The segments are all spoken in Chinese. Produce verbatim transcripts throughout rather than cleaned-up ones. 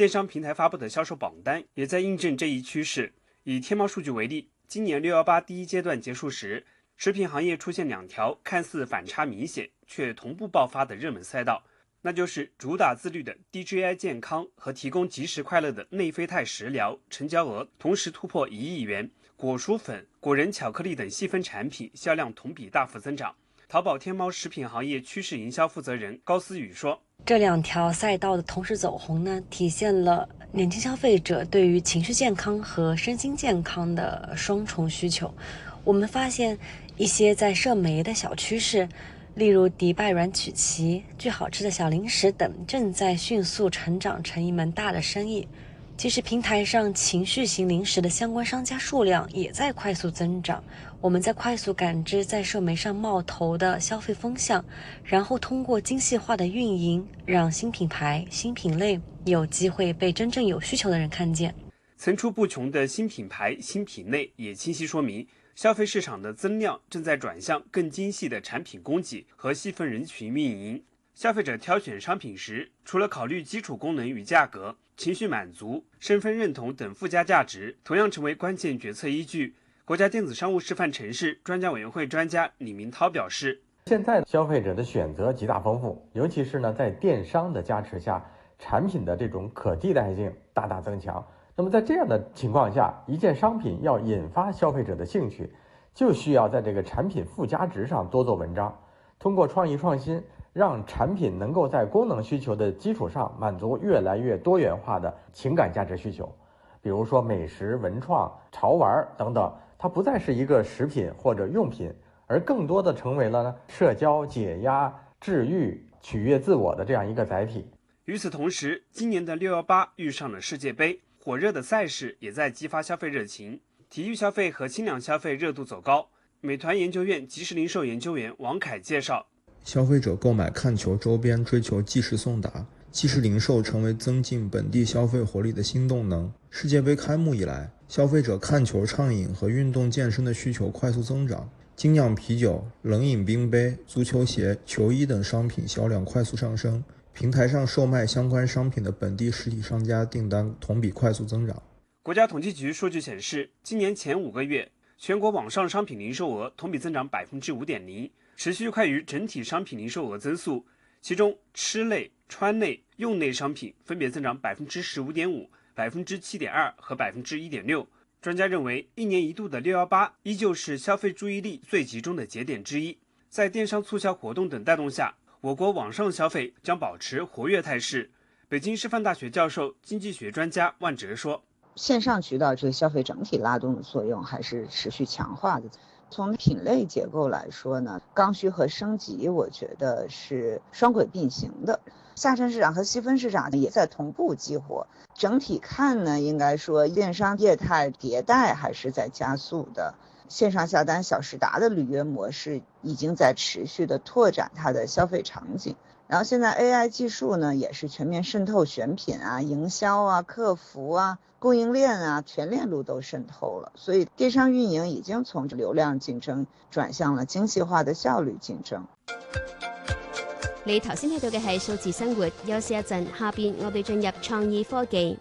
電商平台發布的銷售榜單也在印證這一趨勢。以天貓數據為例，今年六一八第一階段結束時，食品行業出現兩條看似反差明顯卻同步爆發的熱門賽道，那就是主打自律的 D J I 健康和提供即時快樂的內啡肽食療，成交額同時突破一億元。果蔬粉、果仁巧克力等細分產品銷量同比大幅增長。淘寶天貓食品行業趨勢營銷負責人高思雨說， 這兩條賽道的同時走紅呢，體現了年輕消費者對於情緒健康和身心健康的雙重需求。我們發現一些在社媒的小趨勢，例如迪拜軟曲奇、巨好吃的小零食等，正在迅速成長成一門大的生意。其實平台上情緒型零食的相關商家數量也在快速增長。我們在快速感知在社媒上冒頭的消費風向，然後通過精細化的運營，讓新品牌、新品類有機會被真正有需求的人看見。 層出不窮的新品牌、新品類也清晰說明，消費市場的增量正在轉向更精細的產品供給和細分人群運營。消費者挑選商品時，除了考慮基礎功能與價格，情緒滿足、身份認同等附加價值同樣成為關鍵決策依據。國家電子商務示範城市專家委員會專家李明濤表示， 現在消費者的選擇極大豐富，尤其是呢在電商的加持下，產品的這種可替代性大大增強。那麼在這樣的情況下，一件商品要引發消費者的興趣，就需要在這個產品附加值上多做文章，通過創意創新，讓產品能夠在功能需求的基礎上滿足越來越多元化的情感價值需求，比如說美食、文創、潮玩等等，它不再是一個食品或者用品，而更多的成為了呢社交、解壓、治癒、取悅自我的這樣一個載體。 與此同時，今年的六一八遇上了世界盃，火熱的賽事也在激發消費熱情，體育消費和輕量消費熱度走高。美團研究院即時零售研究員王凱介紹， 消費者購買看球周邊追求即時送達，即時零售成為增進本地消費活力的新動能。世界盃開幕以來，消費者看球暢飲和運動健身的需求快速增長，精釀啤酒、冷飲冰杯、足球鞋、球衣等商品銷量快速上升。平台上售賣相關商品的本地實體商家訂單同比快速增長。 國家統計局數據顯示，今年前五個月，全國網上商品零售額同比增長百分之五點零，持續快於整體商品零售額增速。其中，吃類、穿類、用類商品分別增長百分之十五點五、百分之七點二和百分之一點六。專家認為，一年一度的六一八依舊是消費注意力最集中的節點之一。在電商促銷活動等帶動下，我國網上消費將保持活躍態勢。北京師範大學教授、經濟學專家萬哲說， 線上渠道這個消費整體拉動的作用還是持續強化的。從品類結構來說呢，剛需和升級我覺得是雙軌並行的，下沉市場和細分市場也在同步激活。整體看呢，應該說電商業態迭代還是在加速的。線上下單小時達的履約模式已經在持續的拓展它的消費場景，然後現在 A I 技術呢也是全面滲透選品啊、營銷啊、客服啊、供應鏈啊，全鏈路都滲透了，所以電商運營已經從流量競爭轉向了精細化的效率競爭。 你頭先睇到嘅係數字生活，休息一陣，下邊我哋進入創意科技。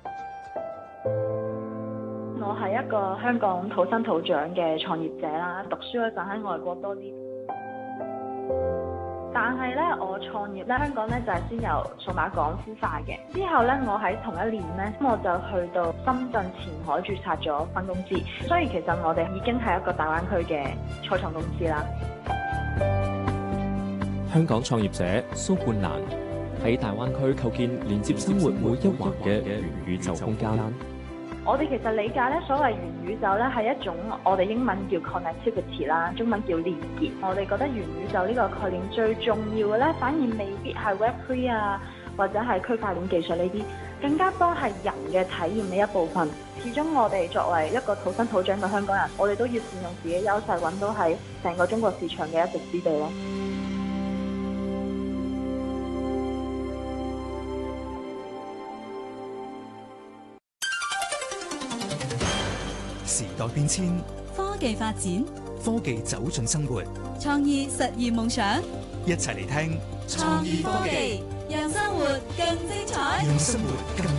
我係一個香港土生土長嘅創業者啦，讀書嗰陣喺外國多啲。但係咧，我創業咧，香港咧就係先由數碼港孵化嘅。之後咧，我喺同一年咧，我就去到深圳前海註冊咗分公司。所以其實我哋已經係一個大灣區嘅初創公司啦。 香港創業者蘇冠蘭喺大灣區構建連接生活每一環嘅元宇宙空間。 我哋其實理解咧，所謂元宇宙咧係一種我哋英文叫 connectivity 啦，中文叫連結。我哋覺得元宇宙呢個概念最重要嘅咧，反而未必係 Web 三 啊，或者係區塊鏈技術呢啲，更加多係人嘅體驗嘅一部分。始終我哋作為一個土生土長嘅香港人，我哋都要善用自己優勢，揾到喺成個中國市場嘅一席之地咯。 時代變遷， 科技發展， 科技走進生活， 創意實現夢想。 一齊嚟聽創意科技，讓生活更精彩， 讓生活更